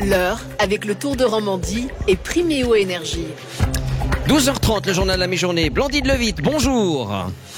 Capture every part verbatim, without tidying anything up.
L'heure avec le Tour de Romandie et Priméo Énergie. douze heures trente, le journal de la mi-journée. Blandine Levitte, bonjour.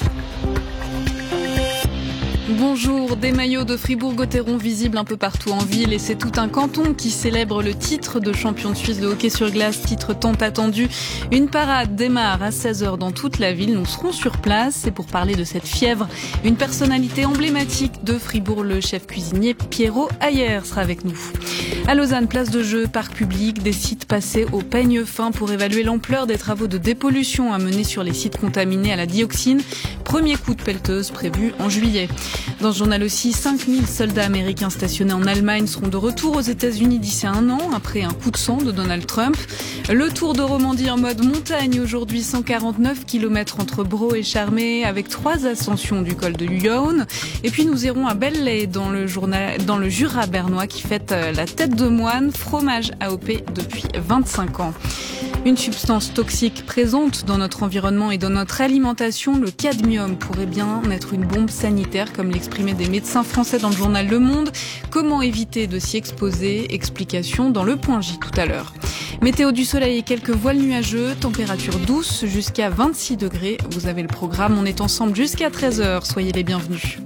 Bonjour, des maillots de Fribourg-Gotteron visibles un peu partout en ville et c'est tout un canton qui célèbre le titre de champion de Suisse de hockey sur glace, titre tant attendu. Une parade démarre à seize heures dans toute la ville, nous serons sur place et pour parler de cette fièvre, une personnalité emblématique de Fribourg, le chef cuisinier Pierrot Ayer sera avec nous. À Lausanne, place de jeu, parc public, des sites passés au peigne fin pour évaluer l'ampleur des travaux de dépollution à mener sur les sites contaminés à la dioxine. Premier coup de pelleteuse prévu en juillet. Dans ce journal aussi, cinq mille soldats américains stationnés en Allemagne seront de retour aux États-Unis d'ici un an, après un coup de sang de Donald Trump. Le Tour de Romandie en mode montagne aujourd'hui, cent quarante-neuf kilomètres entre Braux et Charmey, avec trois ascensions du col de Yonne. Et puis nous irons à Belley, dans le, journal, dans le Jura bernois, qui fête la tête de moine, fromage A O P depuis vingt-cinq ans. Une substance toxique présente dans notre environnement et dans notre alimentation, le cadmium pourrait bien être une bombe sanitaire, comme l'exprimaient des médecins français dans le journal Le Monde. Comment éviter de s'y exposer? Explication dans le point J tout à l'heure. Météo du soleil et quelques voiles nuageux, température douce jusqu'à vingt-six degrés. Vous avez le programme, on est ensemble jusqu'à treize heures, soyez les bienvenus.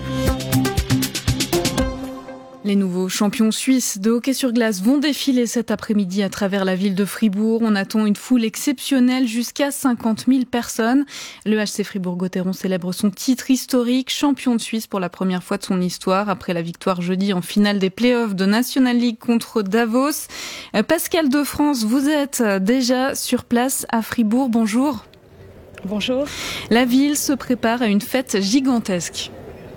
Les nouveaux champions suisses de hockey sur glace vont défiler cet après-midi à travers la ville de Fribourg. On attend une foule exceptionnelle, jusqu'à cinquante mille personnes. Le H C Fribourg-Gotteron célèbre son titre historique, champion de Suisse pour la première fois de son histoire, après la victoire jeudi en finale des play-offs de National League contre Davos. Pascal de France, vous êtes déjà sur place à Fribourg. Bonjour. Bonjour. La ville se prépare à une fête gigantesque.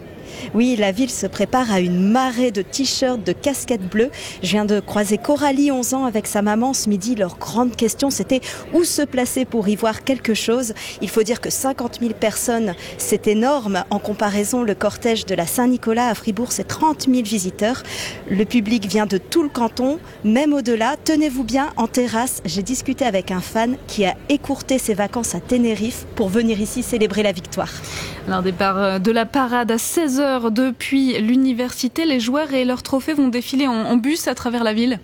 Oui, la ville se prépare à une marée de t-shirts, de casquettes bleues. Je viens de croiser Coralie, onze ans, avec sa maman ce midi. Leur grande question, c'était où se placer pour y voir quelque chose. Il faut dire que cinquante mille personnes, c'est énorme. En comparaison, le cortège de la Saint-Nicolas à Fribourg, c'est trente mille visiteurs. Le public vient de tout le canton, même au-delà. Tenez-vous bien, en terrasse, j'ai discuté avec un fan qui a écourté ses vacances à Tenerife pour venir ici célébrer la victoire. Alors, départ de la parade à seize heures depuis l'université. Les joueurs et leurs trophées vont défiler en, en bus à travers la ville.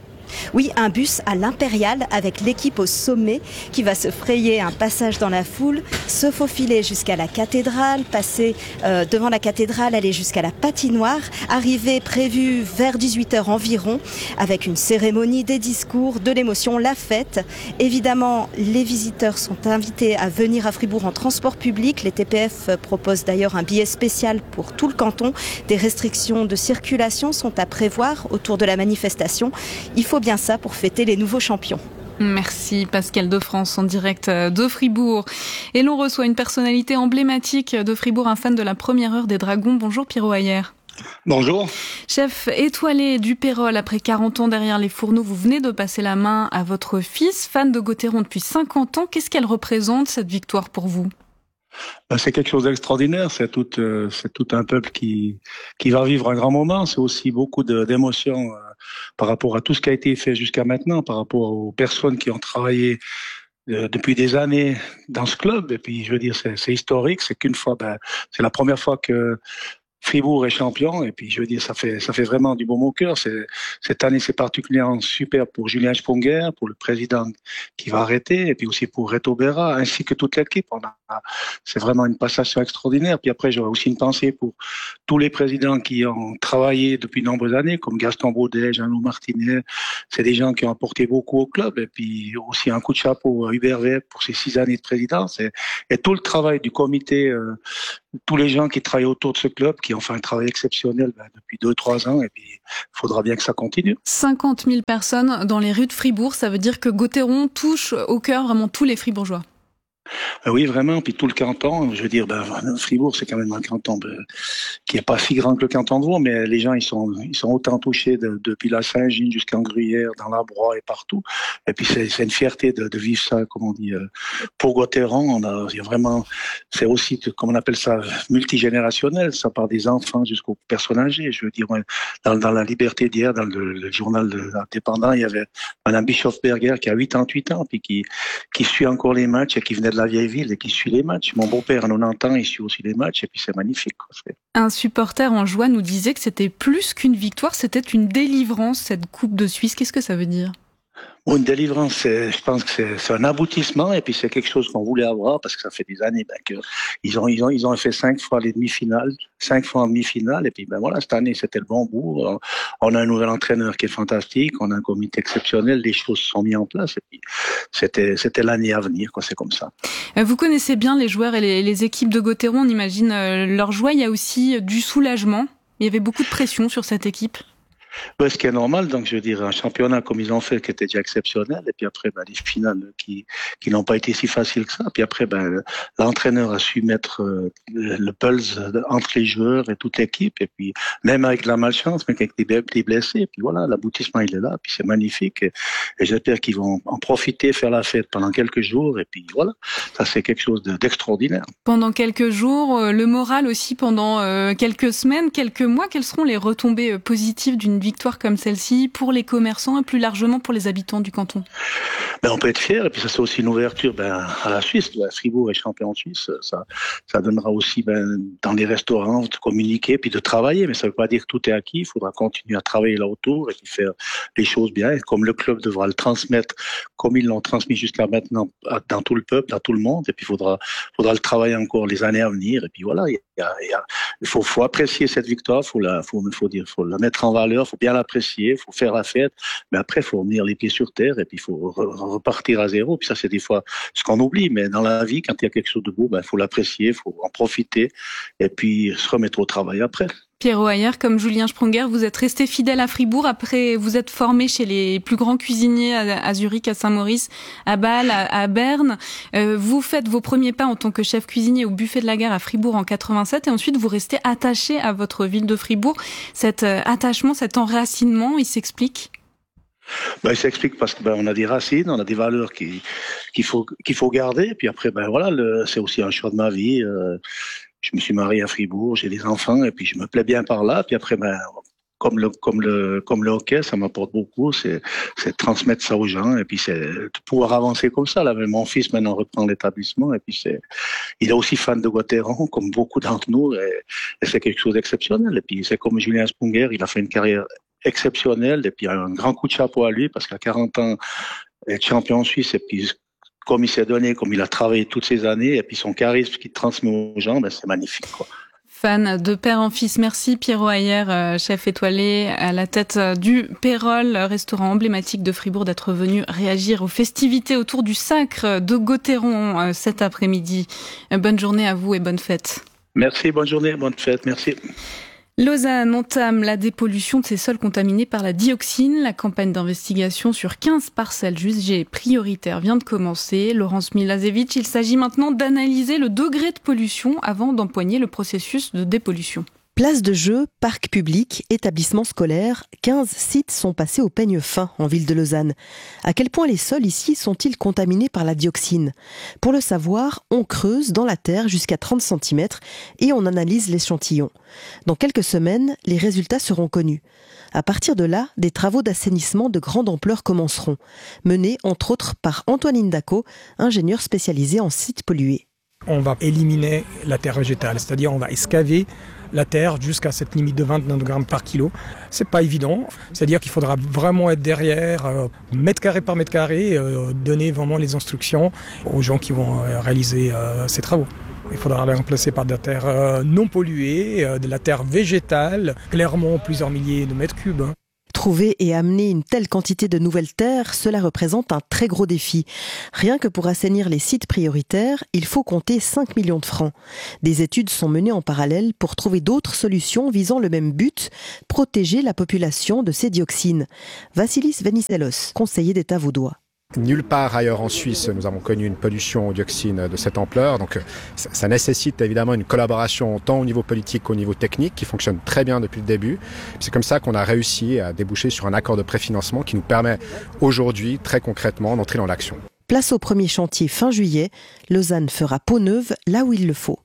Oui, un bus à l'Impérial avec l'équipe au sommet qui va se frayer un passage dans la foule, se faufiler jusqu'à la cathédrale, passer euh, devant la cathédrale, aller jusqu'à la patinoire, arrivée prévue vers dix-huit heures environ, avec une cérémonie, des discours, de l'émotion, la fête. Évidemment, les visiteurs sont invités à venir à Fribourg en transport public. Les T P F proposent d'ailleurs un billet spécial pour tout le canton. Des restrictions de circulation sont à prévoir autour de la manifestation. Il faut bien ça pour fêter les nouveaux champions. Merci Pascal de France en direct de Fribourg. Et l'on reçoit une personnalité emblématique de Fribourg, un fan de la première heure des Dragons. Bonjour Pierrot Ayer. Bonjour. Chef étoilé du Pérol, après quarante ans derrière les fourneaux, vous venez de passer la main à votre fils, fan de Gotteron depuis cinquante ans. Qu'est-ce qu'elle représente, cette victoire, pour vous ? C'est quelque chose d'extraordinaire, c'est tout, euh, c'est tout un peuple qui, qui va vivre un grand moment. C'est aussi beaucoup de, d'émotions euh, par rapport à tout ce qui a été fait jusqu'à maintenant, par rapport aux personnes qui ont travaillé euh, depuis des années dans ce club. Et puis, je veux dire, c'est, c'est historique, c'est qu'une fois, ben, c'est la première fois que Fribourg est champion, et puis je veux dire, ça fait ça fait vraiment du baume au cœur. C'est, cette année, c'est particulièrement super pour Julien Sponger, pour le président qui va arrêter, et puis aussi pour Reto Berra, ainsi que toute l'équipe. On a, c'est vraiment une passation extraordinaire. Puis après, j'aurais aussi une pensée pour tous les présidents qui ont travaillé depuis de nombreuses années, comme Gaston Baudet, Jean-Loup Martinet. C'est des gens qui ont apporté beaucoup au club, et puis aussi un coup de chapeau à Hubert Webb pour ses six années de présidence, et, et tout le travail du comité, euh, tous les gens qui travaillent autour de ce club, qui ont fait un travail exceptionnel ben, depuis deux, trois ans, et puis il faudra bien que ça continue. cinquante mille personnes dans les rues de Fribourg, ça veut dire que Gotteron touche au cœur vraiment tous les Fribourgeois. Oui, vraiment. Puis tout le canton, je veux dire, ben, Fribourg, c'est quand même un canton ben, qui est pas si grand que le canton de Vaud, mais les gens, ils sont, ils sont autant touchés de, depuis la Saint-Gilles jusqu'en Gruyère, dans la Broye et partout. Et puis c'est, c'est une fierté de, de vivre ça, comme on dit, euh, pour Gotteron. On a, il y a vraiment, c'est aussi, comme on appelle ça, multigénérationnel. Ça part des enfants jusqu'aux personnes âgées. Je veux dire, dans, dans la Liberté d'hier, dans le, le journal de l'Indépendant, il y avait Madame Bischofberger qui a quatre-vingt-huit ans, puis qui, qui suit encore les matchs et qui venait de la vieille ville et qui suit les matchs. Mon beau-père à quatre-vingt-dix ans, il suit aussi les matchs et puis c'est magnifique. Quoi. C'est... Un supporter en joie nous disait que c'était plus qu'une victoire, c'était une délivrance, cette Coupe de Suisse. Qu'est-ce que ça veut dire ? Bon, une délivrance, c'est, je pense que c'est, c'est un aboutissement et puis c'est quelque chose qu'on voulait avoir parce que ça fait des années ben, que ils ont ils ont ils ont fait cinq fois les demi-finales, cinq fois en demi-finale et puis ben voilà cette année c'était le bon bout. On a un nouvel entraîneur qui est fantastique, on a un comité exceptionnel, les choses se sont mises en place et puis c'était c'était l'année à venir quoi, c'est comme ça. Vous connaissez bien les joueurs et les, les équipes de Gauthieron, on imagine leur joie. Il y a aussi du soulagement. Il y avait beaucoup de pression sur cette équipe. Ben, ce qui est normal, donc je veux dire un championnat comme ils ont fait qui était déjà exceptionnel et puis après ben, les finales qui qui n'ont pas été si faciles que ça puis après ben l'entraîneur a su mettre euh, le pulse entre les joueurs et toute l'équipe et puis même avec la malchance mais avec des, des blessés et puis voilà l'aboutissement il est là puis c'est magnifique et, et j'espère qu'ils vont en profiter faire la fête pendant quelques jours et puis voilà ça c'est quelque chose de, d'extraordinaire. Pendant quelques jours, le moral aussi pendant euh, quelques semaines, quelques mois, quelles seront les retombées positives d'une victoire comme celle-ci pour les commerçants et plus largement pour les habitants du canton? Ben, on peut être fier et puis ça c'est aussi une ouverture ben, à la Suisse. Ben, Fribourg est champion de Suisse, ça, ça donnera aussi ben, dans les restaurants de communiquer puis de travailler, mais ça ne veut pas dire que tout est acquis. Il faudra continuer à travailler là autour et puis faire les choses bien. Et comme le club devra le transmettre, comme ils l'ont transmis jusqu'à maintenant dans tout le peuple, dans tout le monde, et puis il faudra, faudra le travailler encore les années à venir. Et puis voilà, il y a, il y a, il faut, faut apprécier cette victoire, faut la, faut, faut dire, faut la mettre en valeur, faut bien l'apprécier, faut faire la fête, mais après faut revenir les pieds sur terre et puis il faut repartir à zéro. Puis ça c'est des fois ce qu'on oublie, mais dans la vie quand il y a quelque chose de beau, ben faut l'apprécier, faut en profiter et puis se remettre au travail après. Pierrot Ayer, comme Julien Sprunger, vous êtes resté fidèle à Fribourg. Après, vous êtes formé chez les plus grands cuisiniers à, à Zurich, à Saint-Maurice, à Bâle, à, à Berne. Euh, vous faites vos premiers pas en tant que chef cuisinier au Buffet de la Gare à Fribourg en quatre-vingt-sept et ensuite vous restez attaché à votre ville de Fribourg. Cet euh, attachement, cet enracinement, il s'explique ? Ben, il s'explique parce que ben on a des racines, on a des valeurs qui qu'il faut qu'il faut garder. Et puis après ben voilà, le, c'est aussi un choix de ma vie. Euh, je me suis marié à Fribourg, j'ai des enfants et puis je me plais bien par là. Puis après ben comme le comme le comme le hockey, ça m'apporte beaucoup. C'est c'est de transmettre ça aux gens et puis c'est de pouvoir avancer comme ça. Là, mon fils maintenant reprend l'établissement et puis c'est il est aussi fan de Gauthieron comme beaucoup d'entre nous et, et c'est quelque chose d'exceptionnel. Et puis c'est comme Julien Sprunger, il a fait une carrière exceptionnelle et puis un grand coup de chapeau à lui parce qu'à quarante ans être champion suisse et puis comme il s'est donné, comme il a travaillé toutes ces années et puis son charisme qu'il transmet aux gens, ben c'est magnifique quoi. Fan de père en fils, merci Pierrot Ayer, chef étoilé à la tête du Pérol, restaurant emblématique de Fribourg, d'être venu réagir aux festivités autour du sacre de Gauthieron cet après-midi. Bonne journée à vous et bonne fête. Merci, bonne journée, bonne fête, merci. Lausanne entame la dépollution de ses sols contaminés par la dioxine. La campagne d'investigation sur quinze parcelles jugées prioritaires vient de commencer. Laurence Milazevich, il s'agit maintenant d'analyser le degré de pollution avant d'empoigner le processus de dépollution. Place de jeux, parcs publics, établissements scolaires, quinze sites sont passés au peigne fin en ville de Lausanne. À quel point les sols ici sont-ils contaminés par la dioxine ? Pour le savoir, on creuse dans la terre jusqu'à trente centimètres et on analyse l'échantillon. Dans quelques semaines, les résultats seront connus. À partir de là, des travaux d'assainissement de grande ampleur commenceront, menés entre autres par Antoine Daco, ingénieur spécialisé en sites pollués. On va éliminer la terre végétale, c'est-à-dire on va excaver la terre jusqu'à cette limite de vingt-neuf grammes par kilo. C'est pas évident, c'est-à-dire qu'il faudra vraiment être derrière, euh, mètre carré par mètre carré, euh, donner vraiment les instructions aux gens qui vont euh, réaliser euh, ces travaux. Il faudra les remplacer par de la terre euh, non polluée, euh, de la terre végétale, clairement plusieurs milliers de mètres cubes. Hein. Trouver et amener une telle quantité de nouvelles terres, cela représente un très gros défi. Rien que pour assainir les sites prioritaires, il faut compter cinq millions de francs. Des études sont menées en parallèle pour trouver d'autres solutions visant le même but, protéger la population de ces dioxines. Vassilis Venizelos, conseiller d'État vaudois. Nulle part ailleurs en Suisse, nous avons connu une pollution aux dioxines de cette ampleur. Donc, ça, ça nécessite évidemment une collaboration tant au niveau politique qu'au niveau technique qui fonctionne très bien depuis le début. C'est comme ça qu'on a réussi à déboucher sur un accord de préfinancement qui nous permet aujourd'hui, très concrètement, d'entrer dans l'action. Place au premier chantier fin juillet. Lausanne fera peau neuve là où il le faut.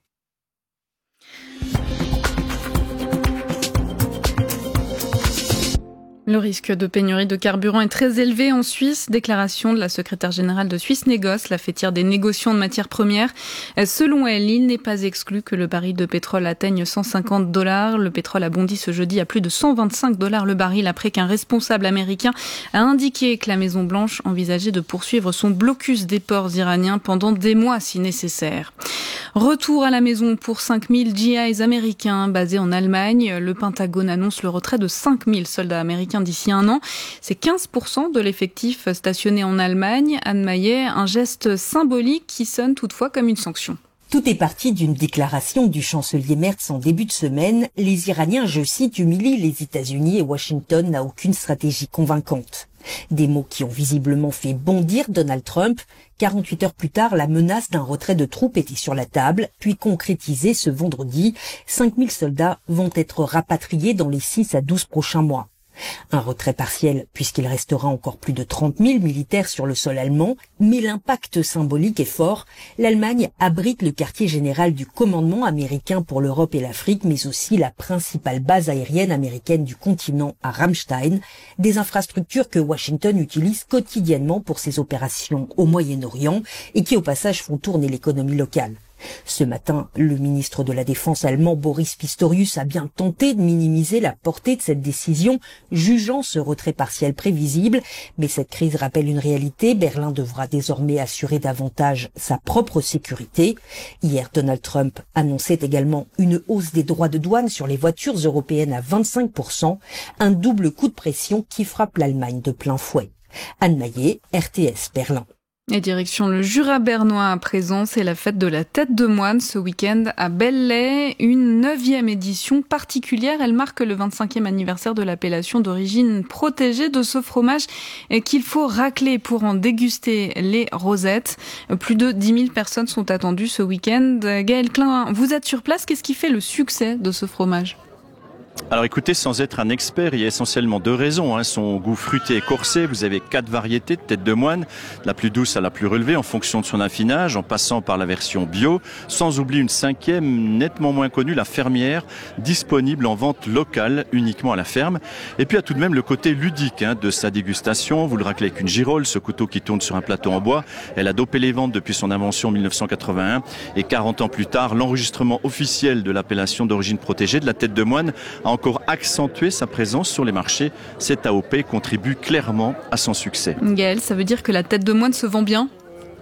Le risque de pénurie de carburant est très élevé en Suisse. Déclaration de la secrétaire générale de Suisse Négoce, la fêtière des négociants de matières premières. Selon elle, il n'est pas exclu que le baril de pétrole atteigne cent cinquante dollars. Le pétrole a bondi ce jeudi à plus de cent vingt-cinq dollars le baril après qu'un responsable américain a indiqué que la Maison-Blanche envisageait de poursuivre son blocus des ports iraniens pendant des mois si nécessaire. Retour à la maison pour cinq mille G Is américains basés en Allemagne. Le Pentagone annonce le retrait de cinq mille soldats américains d'ici un an. C'est quinze pour cent de l'effectif stationné en Allemagne. Anne Maillet, un geste symbolique qui sonne toutefois comme une sanction. Tout est parti d'une déclaration du chancelier Merz en début de semaine. Les Iraniens, je cite, humilient les États-Unis et Washington n'a aucune stratégie convaincante. Des mots qui ont visiblement fait bondir Donald Trump. quarante-huit heures plus tard, la menace d'un retrait de troupes était sur la table, puis concrétisée ce vendredi. cinq mille soldats vont être rapatriés dans les six à douze prochains mois. Un retrait partiel puisqu'il restera encore plus de trente mille militaires sur le sol allemand, mais l'impact symbolique est fort. L'Allemagne abrite le quartier général du commandement américain pour l'Europe et l'Afrique, mais aussi la principale base aérienne américaine du continent à Ramstein, des infrastructures que Washington utilise quotidiennement pour ses opérations au Moyen-Orient et qui au passage font tourner l'économie locale. Ce matin, le ministre de la Défense allemand Boris Pistorius a bien tenté de minimiser la portée de cette décision, jugeant ce retrait partiel prévisible. Mais cette crise rappelle une réalité. Berlin devra désormais assurer davantage sa propre sécurité. Hier, Donald Trump annonçait également une hausse des droits de douane sur les voitures européennes à vingt-cinq pour cent, un double coup de pression qui frappe l'Allemagne de plein fouet. Anne Maillet, R T S Berlin. Et direction le Jura bernois à présent, c'est la fête de la tête de moine ce week-end à Belley. Une neuvième édition particulière, elle marque le vingt-cinquième anniversaire de l'appellation d'origine protégée de ce fromage qu'il faut racler pour en déguster les rosettes. Plus de dix mille personnes sont attendues ce week-end. Gaël Klein, vous êtes sur place, qu'est-ce qui fait le succès de ce fromage ? Alors écoutez, sans être un expert, il y a essentiellement deux raisons. Hein. Son goût fruité et corsé, vous avez quatre variétés de tête de moine, la plus douce à la plus relevée en fonction de son affinage, en passant par la version bio, sans oublier une cinquième nettement moins connue, la fermière, disponible en vente locale uniquement à la ferme. Et puis il y a tout de même le côté ludique hein, de sa dégustation. Vous le raclez avec une girole, ce couteau qui tourne sur un plateau en bois. Elle a dopé les ventes depuis son invention en mille neuf cent quatre-vingt-un. Et quarante ans plus tard, l'enregistrement officiel de l'appellation d'origine protégée de la tête de moine a encore accentué sa présence sur les marchés. Cette A O P contribue clairement à son succès. Gaël, ça veut dire que la tête de moine se vend bien ?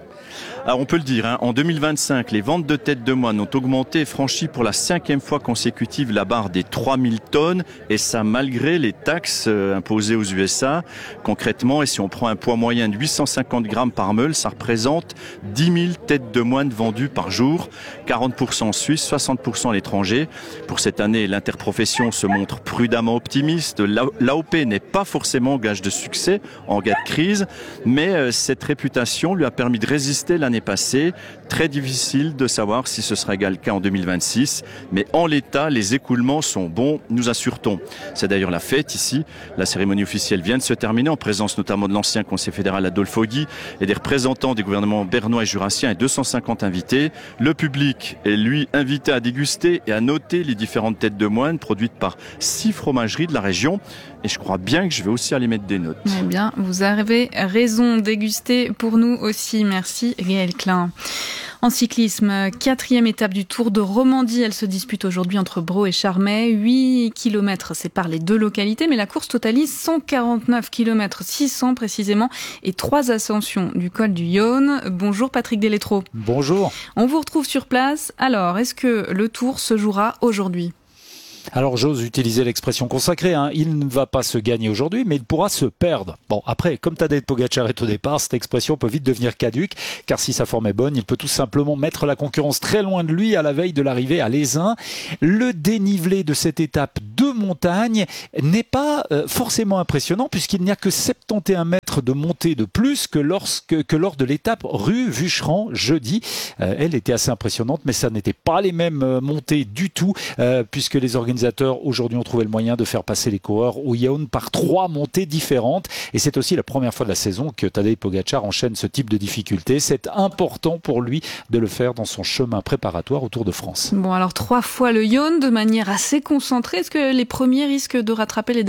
Alors on peut le dire, hein, en deux mille vingt-cinq, les ventes de têtes de moine ont augmenté et franchi pour la cinquième fois consécutive la barre des trois mille tonnes, et ça malgré les taxes euh, imposées aux U S A. Concrètement, et si on prend un poids moyen de huit cent cinquante grammes par meule, ça représente dix mille têtes de moine vendues par jour, quarante pour cent en Suisse, soixante pour cent à l'étranger. Pour cette année, l'interprofession se montre prudemment optimiste. L'A O P n'est pas forcément gage de succès en cas de crise, mais euh, cette réputation lui a permis de résister l'année passée. Très difficile de savoir si ce sera égal cas en deux mille vingt-six, mais en l'état, les écoulements sont bons, nous assure-t-on. C'est d'ailleurs la fête ici. La cérémonie officielle vient de se terminer en présence notamment de l'ancien conseiller fédéral Adolphe Guy et des représentants des gouvernements bernois et jurassiens et deux cent cinquante invités. Le public est lui invité à déguster et à noter les différentes têtes de moine produites par six fromageries de la région. Et je crois bien que je vais aussi aller mettre des notes. Eh bien, vous avez raison, déguster pour nous aussi. Merci Gaël Klein. En cyclisme, quatrième étape du Tour de Romandie. Elle se dispute aujourd'hui entre Braux et Charmey. huit kilomètres séparent les deux localités, mais la course totalise cent quarante-neuf kilomètres, six cents précisément, et trois ascensions du col du Yonne. Bonjour Patrick Delétro. Bonjour. On vous retrouve sur place. Alors, est-ce que le Tour se jouera aujourd'hui ? Alors j'ose utiliser l'expression consacrée, hein. Il ne va pas se gagner aujourd'hui, mais il pourra se perdre. Bon, après, comme Tadej Pogačar est au départ, cette expression peut vite devenir caduque, car si sa forme est bonne, il peut tout simplement mettre la concurrence très loin de lui à la veille de l'arrivée à l'Aisin. Le dénivelé de cette étape de montagne n'est pas euh, forcément impressionnant, puisqu'il n'y a que soixante et onze mètres de montée de plus que, lorsque, que lors de l'étape rue Vucheran jeudi. Euh, elle était assez impressionnante, mais ça n'était pas les mêmes euh, montées du tout, euh, puisque les organisateurs aujourd'hui ont trouvé le moyen de faire passer les coureurs au Yonne par trois montées différentes, et c'est aussi la première fois de la saison que Tadej Pogačar enchaîne ce type de difficulté. C'est important pour lui de le faire dans son chemin préparatoire au Tour de France. Bon, alors trois fois le Yonne de manière assez concentrée. Est-ce que les premiers risquent de rattraper les derniers ?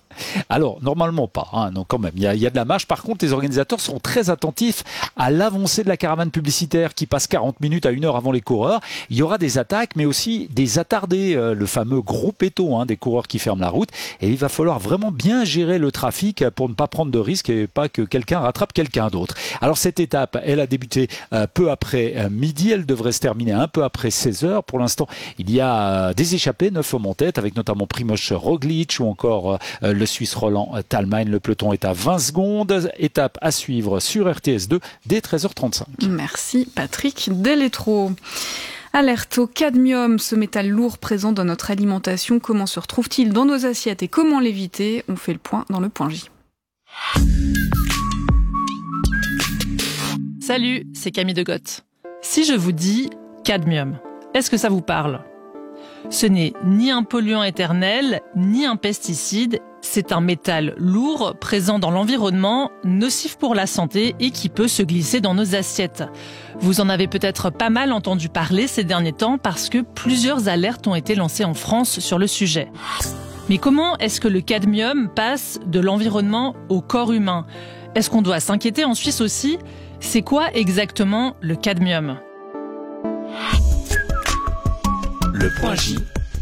Alors, normalement pas, hein, non, quand même, il y, a, il y a de la marge. Par contre, les organisateurs sont très attentifs à l'avancée de la caravane publicitaire qui passe quarante minutes à une heure avant les coureurs. Il y aura des attaques, mais aussi des attardés, euh, le fameux gros péto hein, des coureurs qui ferment la route. Et il va falloir vraiment bien gérer le trafic pour ne pas prendre de risques et pas que quelqu'un rattrape quelqu'un d'autre. Alors, cette étape, elle a débuté euh, peu après euh, midi. Elle devrait se terminer un peu après seize heures. Pour l'instant, il y a euh, des échappés, neuf hommes en tête, avec notamment Primož Roglič ou encore euh, le Suisse Roland Thalmann. Le peloton est à vingt secondes. Étape à suivre sur R T S deux dès treize heures trente-cinq. Merci Patrick Delétro. Alerte au cadmium, ce métal lourd présent dans notre alimentation. Comment se retrouve-t-il dans nos assiettes et comment l'éviter? On fait le point dans le point J. Salut, c'est Camille Degotte. Si je vous dis cadmium, est-ce que ça vous parle? Ce n'est ni un polluant éternel, ni un pesticide. C'est un métal lourd, présent dans l'environnement, nocif pour la santé et qui peut se glisser dans nos assiettes. Vous en avez peut-être pas mal entendu parler ces derniers temps parce que plusieurs alertes ont été lancées en France sur le sujet. Mais comment est-ce que le cadmium passe de l'environnement au corps humain? Est-ce qu'on doit s'inquiéter en Suisse aussi? C'est quoi exactement le cadmium? Le point J.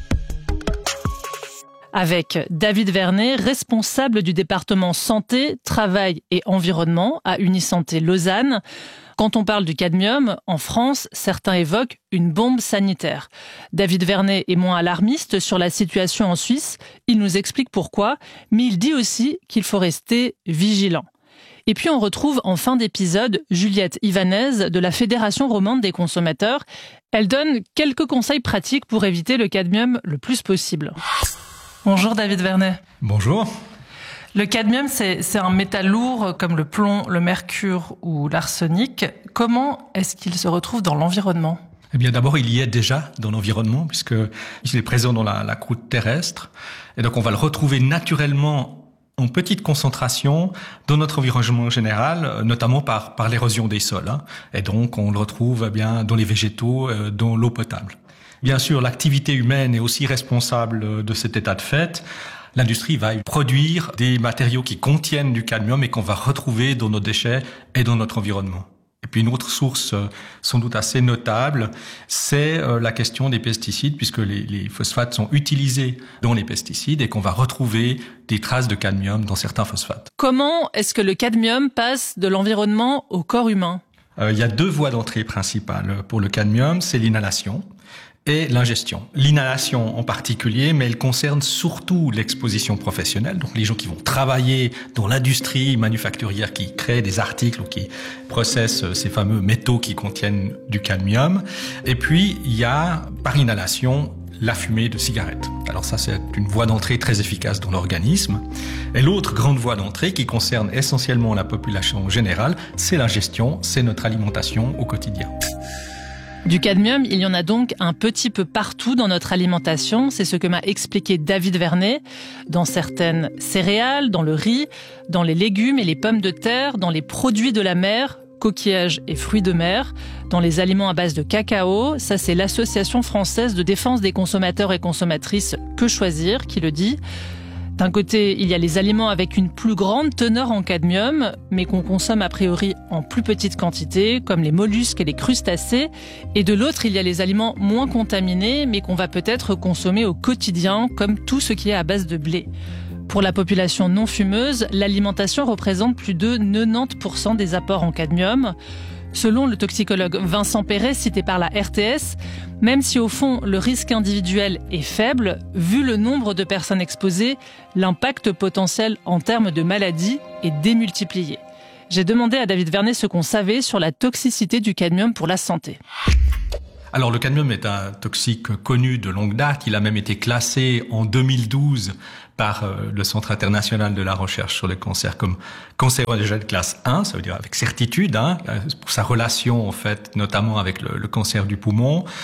Avec David Vernet, responsable du département santé, travail et environnement à Unisanté Lausanne. Quand on parle du cadmium, en France, certains évoquent une bombe sanitaire. David Vernet est moins alarmiste sur la situation en Suisse. Il nous explique pourquoi, mais il dit aussi qu'il faut rester vigilant. Et puis on retrouve en fin d'épisode Juliette Ivanez de la Fédération romande des consommateurs. Elle donne quelques conseils pratiques pour éviter le cadmium le plus possible. Bonjour David Vernet. Bonjour. Le cadmium, c'est, c'est un métal lourd comme le plomb, le mercure ou l'arsenic. Comment est-ce qu'il se retrouve dans l'environnement? Eh bien, d'abord, il y est déjà dans l'environnement puisque il est présent dans la, la croûte terrestre. Et donc, on va le retrouver naturellement en petite concentration dans notre environnement général, notamment par, par l'érosion des sols. Hein. Et donc, on le retrouve eh bien dans les végétaux, euh, dans l'eau potable. Bien sûr, l'activité humaine est aussi responsable de cet état de fait. L'industrie va produire des matériaux qui contiennent du cadmium et qu'on va retrouver dans nos déchets et dans notre environnement. Et puis une autre source sans doute assez notable, c'est la question des pesticides, puisque les, les phosphates sont utilisés dans les pesticides et qu'on va retrouver des traces de cadmium dans certains phosphates. Comment est-ce que le cadmium passe de l'environnement au corps humain? euh, Il y a deux voies d'entrée principales pour le cadmium, c'est l'inhalation et l'ingestion. L'inhalation en particulier, mais elle concerne surtout l'exposition professionnelle, donc les gens qui vont travailler dans l'industrie manufacturière, qui créent des articles ou qui processent ces fameux métaux qui contiennent du cadmium. Et puis, il y a, par inhalation, la fumée de cigarette. Alors ça, c'est une voie d'entrée très efficace dans l'organisme. Et l'autre grande voie d'entrée, qui concerne essentiellement la population générale, c'est l'ingestion, c'est notre alimentation au quotidien. Du cadmium, il y en a donc un petit peu partout dans notre alimentation. C'est ce que m'a expliqué David Vernet. Dans certaines céréales, dans le riz, dans les légumes et les pommes de terre, dans les produits de la mer, coquillages et fruits de mer, dans les aliments à base de cacao. Ça, c'est l'Association française de défense des consommateurs et consommatrices Que Choisir qui le dit. D'un côté, il y a les aliments avec une plus grande teneur en cadmium, mais qu'on consomme a priori en plus petite quantité, comme les mollusques et les crustacés. Et de l'autre, il y a les aliments moins contaminés, mais qu'on va peut-être consommer au quotidien, comme tout ce qui est à base de blé. Pour la population non fumeuse, l'alimentation représente plus de quatre-vingt-dix pour cent des apports en cadmium. Selon le toxicologue Vincent Perret, cité par la R T S, même si au fond le risque individuel est faible, vu le nombre de personnes exposées, l'impact potentiel en termes de maladies est démultiplié. J'ai demandé à David Vernet ce qu'on savait sur la toxicité du cadmium pour la santé. Alors le cadmium est un toxique connu de longue date. Il a même été classé en deux mille douze par euh, le Centre international de la recherche sur le cancer comme cancérogène classe un, ça veut dire avec certitude, hein, pour sa relation en fait, notamment avec le, le cancer du poumon.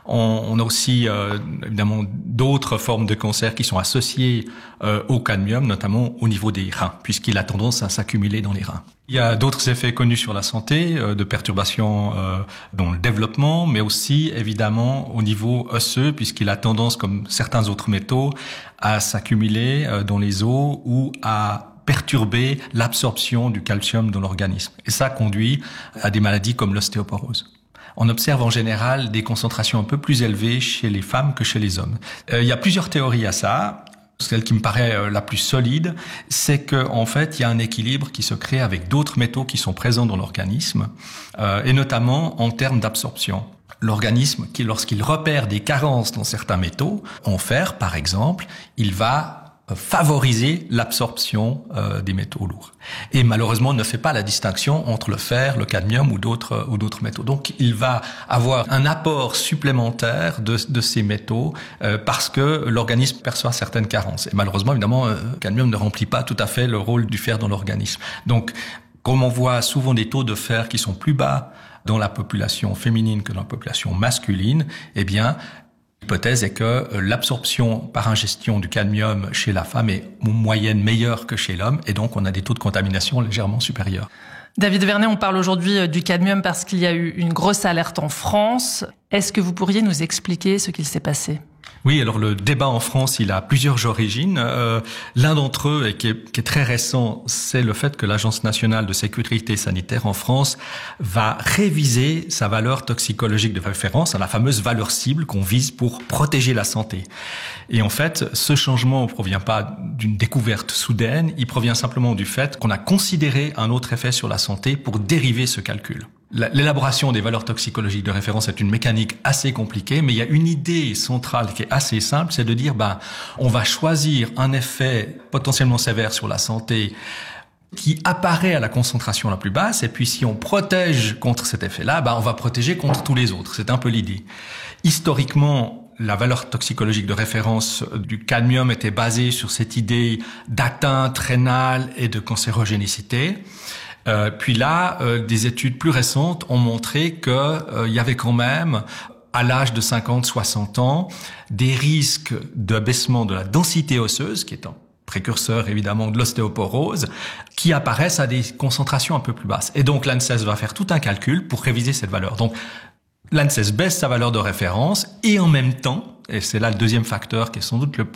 On, on a aussi euh, évidemment d'autres formes de cancer qui sont associées euh, au cadmium, notamment au niveau des reins, puisqu'il a tendance à s'accumuler dans les reins. Il y a d'autres effets connus sur la santé, euh, de perturbations euh, dans le développement, mais aussi évidemment au niveau osseux, puisqu'il a tendance, comme certains autres métaux, à s'accumuler euh, dans les os ou à perturber l'absorption du calcium dans l'organisme. Et ça conduit à des maladies comme l'ostéoporose. On observe en général des concentrations un peu plus élevées chez les femmes que chez les hommes. Euh, il y a plusieurs théories à ça. Celle qui me paraît euh, la plus solide, c'est que en fait, il y a un équilibre qui se crée avec d'autres métaux qui sont présents dans l'organisme, euh, et notamment en termes d'absorption. L'organisme, qui, lorsqu'il repère des carences dans certains métaux, en fer par exemple, il va favoriser l'absorption euh, des métaux lourds. Et malheureusement, ne fait pas la distinction entre le fer, le cadmium ou d'autres ou d'autres métaux. Donc, il va avoir un apport supplémentaire de, de ces métaux euh, parce que l'organisme perçoit certaines carences. Et malheureusement, évidemment, euh, le cadmium ne remplit pas tout à fait le rôle du fer dans l'organisme. Donc, comme on voit souvent des taux de fer qui sont plus bas dans la population féminine que dans la population masculine, eh bien, l'hypothèse est que l'absorption par ingestion du cadmium chez la femme est en moyenne meilleure que chez l'homme, et donc on a des taux de contamination légèrement supérieurs. David Vernet, on parle aujourd'hui du cadmium parce qu'il y a eu une grosse alerte en France. Est-ce que vous pourriez nous expliquer ce qu'il s'est passé ? Oui, alors le débat en France, il a plusieurs origines. Euh, l'un d'entre eux, et qui est, qui est très récent, c'est le fait que l'Agence nationale de sécurité sanitaire en France va réviser sa valeur toxicologique de référence, à la fameuse valeur cible qu'on vise pour protéger la santé. Et en fait, ce changement ne provient pas d'une découverte soudaine, il provient simplement du fait qu'on a considéré un autre effet sur la santé pour dériver ce calcul. L'élaboration des valeurs toxicologiques de référence est une mécanique assez compliquée, mais il y a une idée centrale qui est assez simple, c'est de dire, ben, on va choisir un effet potentiellement sévère sur la santé qui apparaît à la concentration la plus basse, et puis si on protège contre cet effet-là, ben, on va protéger contre tous les autres. C'est un peu l'idée. Historiquement, la valeur toxicologique de référence du cadmium était basée sur cette idée d'atteinte rénale et de cancérogénicité. Euh, puis là, euh, des études plus récentes ont montré que euh, il y avait quand même, à l'âge de cinquante à soixante ans, des risques d'abaissement de la densité osseuse, qui est un précurseur évidemment de l'ostéoporose, qui apparaissent à des concentrations un peu plus basses. Et donc l'ANSES va faire tout un calcul pour réviser cette valeur. Donc l'ANSES baisse sa valeur de référence et en même temps, et c'est là le deuxième facteur qui est sans doute le